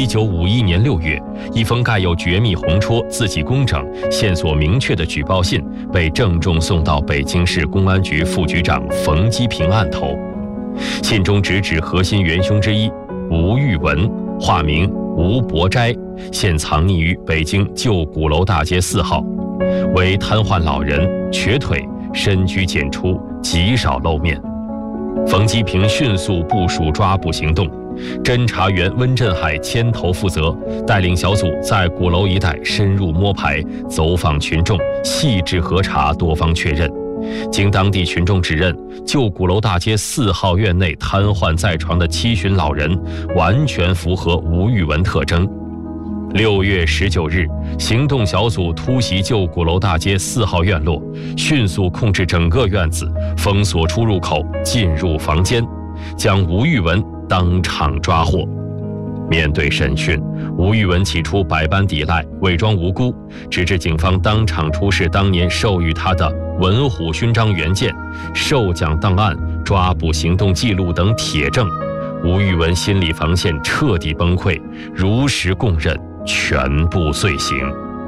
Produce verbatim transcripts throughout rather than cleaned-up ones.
一九五一年六月，一封盖有绝密红戳、字迹工整、线索明确的举报信被郑重送到北京市公安局副局长冯基平案头。信中直指核心元凶之一吴玉文，化名吴伯斋，现藏匿于北京旧鼓楼大街四号，为瘫痪老人，瘸腿，深居简出，极少露面。冯基平迅速部署抓捕行动，侦查员温振海牵头负责，带领小组在鼓楼一带深入摸排，走访群众，细致核查，多方确认。经当地群众指认，旧鼓楼大街四号院内瘫痪在床的七旬老人，完全符合吴玉文特征。六月十九日，行动小组突袭旧鼓楼大街四号院落，迅速控制整个院子，封锁出入口，进入房间，将吴玉文当场抓获。面对审讯，吴玉文起初百般抵赖，伪装无辜，直至警方当场出示当年授予他的文虎勋章原件、授奖档案、抓捕行动记录等铁证，吴玉文心理防线彻底崩溃，如实供认全部罪行。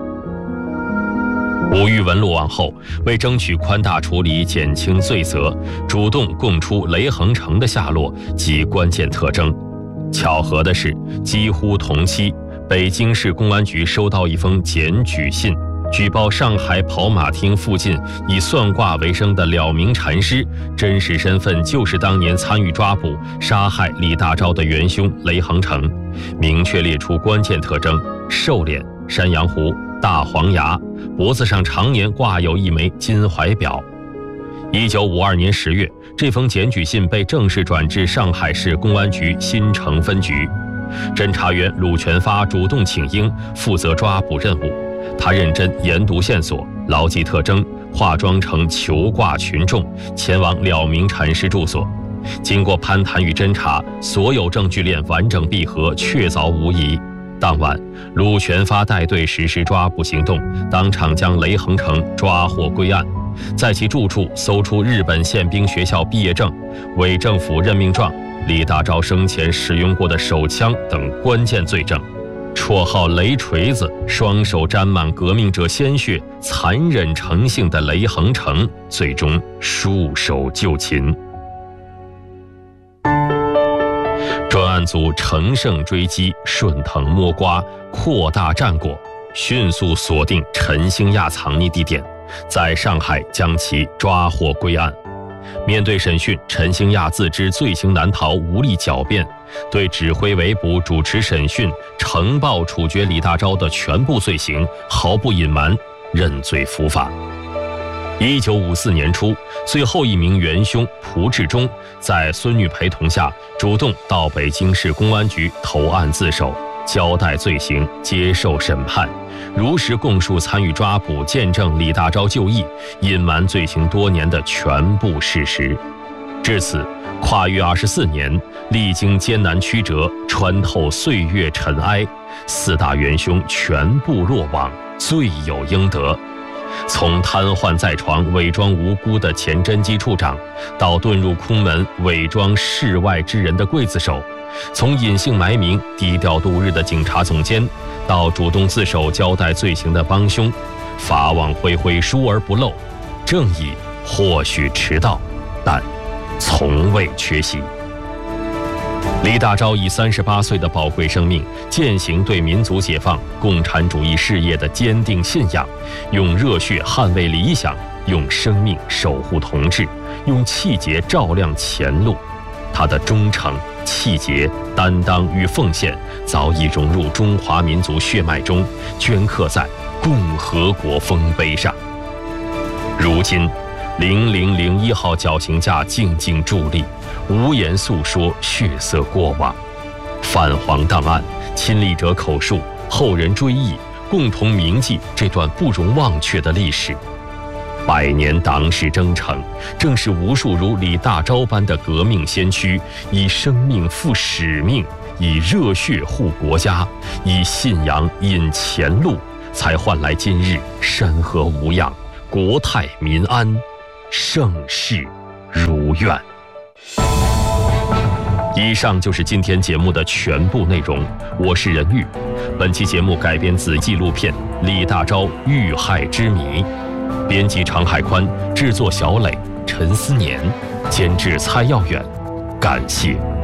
吴玉文落网后，为争取宽大处理、减轻罪责，主动供出雷恒成的下落及关键特征。巧合的是，几乎同期，北京市公安局收到一封检举信，举报上海跑马厅附近以算卦为生的了明禅师，真实身份就是当年参与抓捕、杀害李大钊的元凶雷恒成，明确列出关键特征：瘦脸、山羊胡、大黄牙，脖子上常年挂有一枚金怀表。一九五二年十月，这封检举信被正式转至上海市公安局新城分局。侦查员鲁全发主动请缨，负责抓捕任务。他认真研读线索，牢记特征，化妆成求卦群众，前往了明禅师住所。经过攀谈与侦查，所有证据链完整闭合，确凿无疑。当晚，鲁全发带队实施抓捕行动，当场将雷恒成抓获归案。在其住处搜出日本宪兵学校毕业证、伪政府任命状、李大钊生前使用过的手枪等关键罪证。绰号雷锤子、双手沾满革命者鲜血、残忍成性的雷恒成，最终束手就擒。专案组乘胜追击，顺藤摸瓜，扩大战果，迅速锁定陈兴亚藏匿地点，在上海将其抓获归案。面对审讯，陈兴亚自知罪行难逃，无力狡辩，对指挥围捕、主持审讯、呈报处决李大钊的全部罪行毫不隐瞒，认罪伏法。一九五四年初，最后一名元凶蒲志忠在孙女陪同下，主动到北京市公安局投案自首，交代罪行，接受审判，如实供述参与抓捕、见证李大钊就义、隐瞒罪行多年的全部事实。至此，跨越二十四年，历经艰难曲折，穿透岁月尘埃，四大元凶全部落网，罪有应得。从瘫痪在床、伪装无辜的前侦缉处长，到遁入空门、伪装世外之人的刽子手；从隐姓埋名、低调度日的警察总监，到主动自首交代罪行的帮凶，法网恢恢，疏而不漏。正义或许迟到，但从未缺席。李大钊以三十八岁的宝贵生命，践行对民族解放、共产主义事业的坚定信仰，用热血捍卫理想，用生命守护同志，用气节照亮前路。他的忠诚、气节、担当与奉献，早已融入中华民族血脉中，镌刻在共和国丰碑上。如今，零零零一号绞刑架静静伫立，无言诉说血色过往。泛黄档案，亲历者口述，后人追忆，共同铭记这段不容忘却的历史。百年党史征程，正是无数如李大钊般的革命先驱，以生命负使命，以热血护国家，以信仰引前路，才换来今日山河无恙，国泰民安，盛世如愿。 以上就是今天节目的全部内容，我是任玉。本期节目改编自纪录片《李大钊遇害之谜》，编辑常海宽，制作小磊、陈思年，监制蔡耀远。感谢